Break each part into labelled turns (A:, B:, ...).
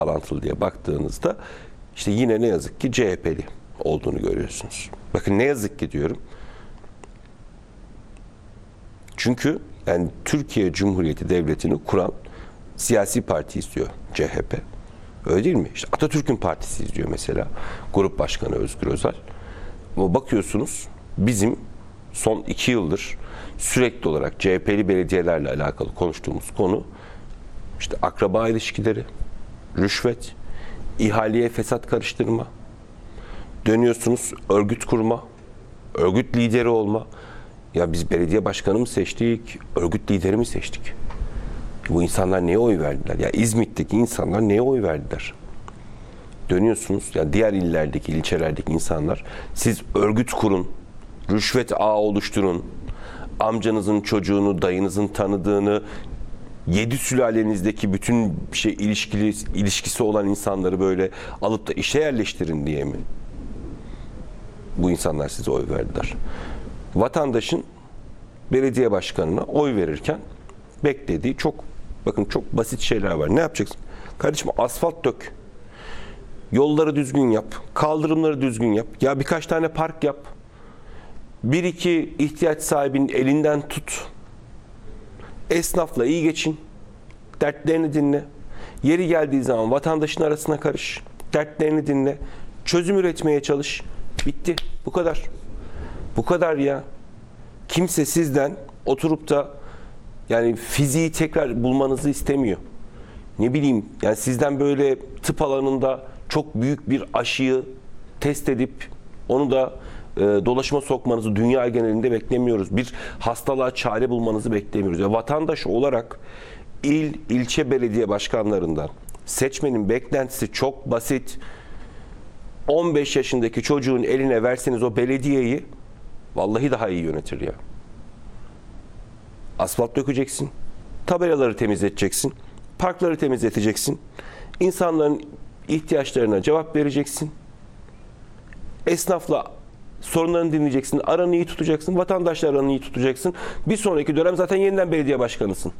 A: bağlantılı diye baktığınızda işte yine ne yazık ki CHP'li olduğunu görüyorsunuz. Bakın ne yazık ki diyorum. Çünkü yani Türkiye Cumhuriyeti Devleti'ni kuran siyasi parti istiyor CHP. Öyle değil mi? İşte Atatürk'ün partisi izliyor mesela. Grup Başkanı Özgür Özel. Ama bakıyorsunuz bizim son 2 yıldır sürekli olarak CHP'li belediyelerle alakalı konuştuğumuz konu işte akraba ilişkileri, rüşvet, ihaleye fesat karıştırma, dönüyorsunuz örgüt kurma, örgüt lideri olma. Ya biz belediye başkanı mı seçtik, örgüt lideri mi seçtik? Bu insanlar neye oy verdiler? Ya İzmit'teki insanlar neye oy verdiler? Dönüyorsunuz, ya diğer illerdeki, ilçelerdeki insanlar, siz örgüt kurun, rüşvet ağı oluşturun, amcanızın çocuğunu, dayınızın tanıdığını, 7 sülalenizdeki bütün ilişkisi olan insanları böyle alıp da işe yerleştirin diye mi? Bu insanlar size oy verdiler. Vatandaşın belediye başkanına oy verirken beklediği çok basit şeyler var. Ne yapacaksın? Kardeşim asfalt dök. Yolları düzgün yap. Kaldırımları düzgün yap. Ya birkaç tane park yap. Bir iki ihtiyaç sahibinin elinden tut. Esnafla iyi geçin. Dertlerini dinle. Yeri geldiği zaman vatandaşın arasına karış. Dertlerini dinle. Çözüm üretmeye çalış. Bitti. Bu kadar. Bu kadar ya. Kimse sizden oturup da yani fiziği tekrar bulmanızı istemiyor. Ne bileyim yani sizden böyle tıp alanında çok büyük bir aşıyı test edip onu da dolaşıma sokmanızı dünya genelinde beklemiyoruz. Bir hastalığa çare bulmanızı beklemiyoruz. Ya vatandaş olarak ilçe belediye başkanlarından seçmenin beklentisi çok basit. 15 yaşındaki çocuğun eline verseniz o belediyeyi vallahi daha iyi yönetir ya. Asfalt dökeceksin, tabelaları temizleteceksin, parkları temizleteceksin, insanların ihtiyaçlarına cevap vereceksin, esnafla sorunlarını dinleyeceksin, aranı iyi tutacaksın, vatandaşla aranı iyi tutacaksın. Bir sonraki dönem zaten yeniden belediye başkanısın.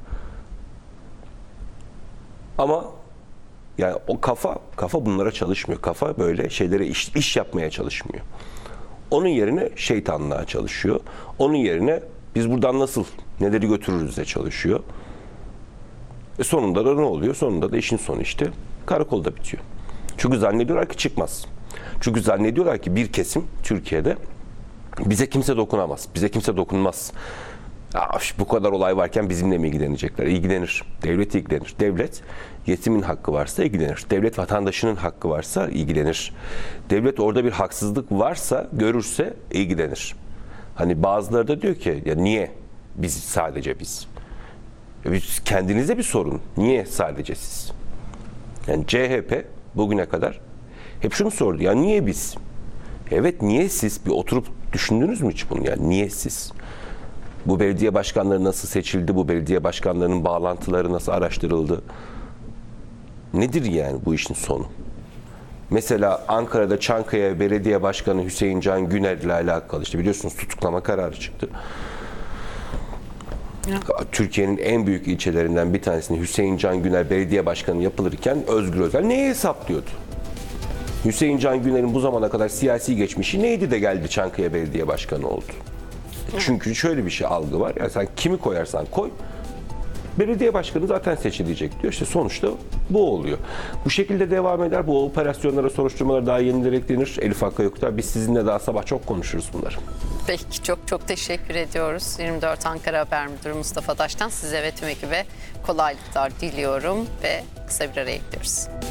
A: Ama yani o kafa bunlara çalışmıyor. Kafa böyle şeylere iş yapmaya çalışmıyor. Onun yerine şeytanlığa çalışıyor. Onun yerine biz buradan nasıl neleri götürürüz de çalışıyor. Sonunda da ne oluyor? Sonunda da işin sonu işte karakolda bitiyor. Çünkü zannediyorlar ki çıkmaz. Çünkü zannediyorlar ki bir kesim Türkiye'de bize kimse dokunamaz. Bize kimse dokunmaz. Bu kadar olay varken bizimle mi ilgilenecekler? İlgilenir. Devlet ilgilenir. Devlet yetimin hakkı varsa ilgilenir. Devlet vatandaşının hakkı varsa ilgilenir. Devlet orada bir haksızlık varsa görürse ilgilenir. Hani bazıları da diyor ki ya niye sadece biz? Biz kendinize bir sorun. Niye sadece siz? Yani CHP bugüne kadar hep şunu sordu. Ya niye biz? Evet niye siz? Bir oturup düşündünüz mü hiç bunu? Yani niye siz? Bu belediye başkanları nasıl seçildi? Bu belediye başkanlarının bağlantıları nasıl araştırıldı? Nedir yani bu işin sonu? Mesela Ankara'da Çankaya Belediye Başkanı Hüseyin Can Güner ile alakalı işte biliyorsunuz tutuklama kararı çıktı. Türkiye'nin en büyük ilçelerinden bir tanesinde Hüseyin Can Güner belediye başkanı yapılırken Özgür Özel neye hesaplıyordu? Hüseyin Can Güner'in bu zamana kadar siyasi geçmişi neydi de geldi Çankaya Belediye Başkanı oldu? Çünkü şöyle bir algı var. Yani sen kimi koyarsan koy, belediye başkanı zaten seçilecek diyor. İşte sonuçta bu oluyor. Bu şekilde devam eder. Bu operasyonlara, soruşturmalara daha yeniler eklenir. Elif Hakkı Yokta. Biz sizinle daha sabah çok konuşuruz bunları.
B: Peki çok teşekkür ediyoruz. 24 Ankara Haber Müdürü Mustafa Taş'tan size ve tüm ekibe kolaylıklar diliyorum ve kısa bir araya gidiyoruz.